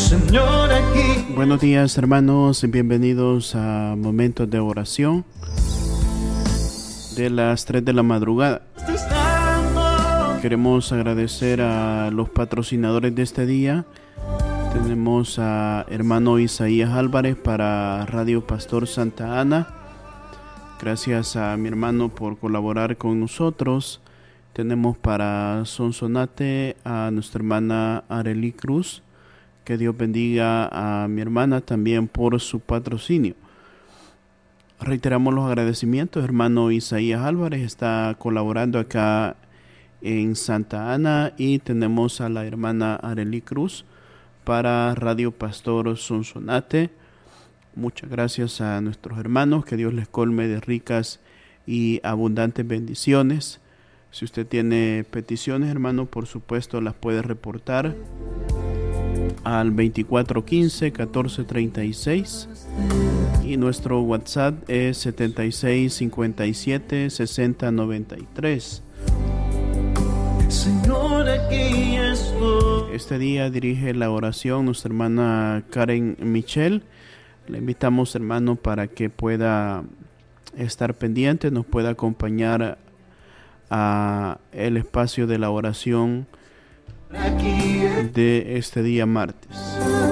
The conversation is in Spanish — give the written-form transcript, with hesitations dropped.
Señor, aquí. Buenos días, hermanos, y bienvenidos a Momentos de Oración de las 3 de la madrugada. Queremos agradecer a los patrocinadores de este día. Tenemos a hermano Isaías Álvarez para Radio Pastor Santa Ana. Gracias a mi hermano por colaborar con nosotros. Tenemos para Sonsonate a nuestra hermana Arely Cruz. Que Dios bendiga a mi hermana también por su patrocinio. Reiteramos los agradecimientos. Hermano Isaías Álvarez está colaborando acá en Santa Ana, y tenemos a la hermana Arely Cruz para Radio Pastor Sonsonate. Muchas gracias a nuestros hermanos, que Dios les colme de ricas y abundantes bendiciones. Si usted tiene peticiones, hermano, por supuesto las puede reportar al 2415-1436, y nuestro WhatsApp es 7657-6093. Señor, aquí estoy. Este día dirige la oración nuestra hermana Karen Michel. Le invitamos, hermano, para que pueda estar pendiente, nos pueda acompañar a el espacio de la oración de este día martes.